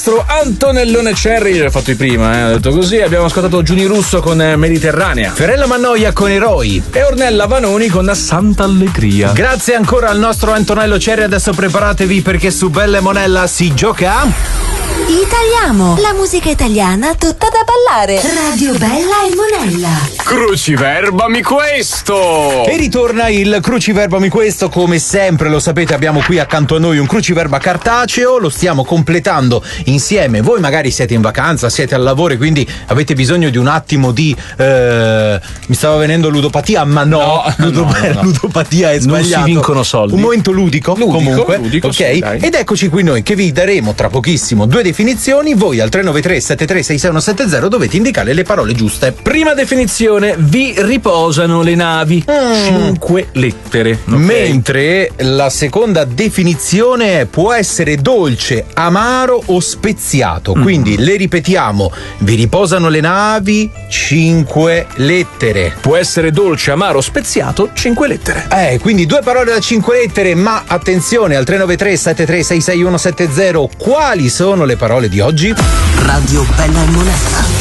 nostro Antonellone Cherry, l'ho fatto prima, ho detto così. Abbiamo ascoltato Giuni Russo con Mediterranea, Fiorella Mannoia con Eroi e Ornella Vanoni con Santa Allegria. Grazie ancora al nostro Antonello Cherry. Adesso preparatevi perché su Bella e Monella si gioca Italiamo, la musica italiana tutta da ballare. Radio Bella e Monella. Cruciverbami questo! E ritorna il Cruciverbami questo. Come sempre, lo sapete, abbiamo qui accanto a noi un cruciverba cartaceo. Lo stiamo completando insieme. Voi magari siete in vacanza, siete al lavoro, quindi avete bisogno di un attimo di mi stava venendo ludopatia, ma no. Ludopatia è sbagliato. Non si vincono soldi. Un momento ludico comunque. Ludico, ok, sì, ed eccoci qui noi che vi daremo tra pochissimo due definizioni. Voi al 393 73 66170 dovete indicare le parole giuste. Prima definizione: vi riposano le navi. 5 lettere. Okay. Mentre la seconda definizione è può essere dolce, amaro o speziato. Quindi le ripetiamo: vi riposano le navi, 5 lettere. Può essere dolce, amaro, speziato, 5 lettere. Quindi due parole da 5 lettere, ma attenzione, al 393 73 66170 quali sono le parole di oggi? Radio Bella e Monella.